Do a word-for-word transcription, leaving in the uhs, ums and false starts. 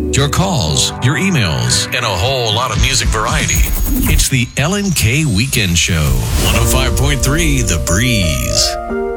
your calls, your emails, and a whole lot of music variety. It's the L N K Weekend Show. one oh five point three The Breeze.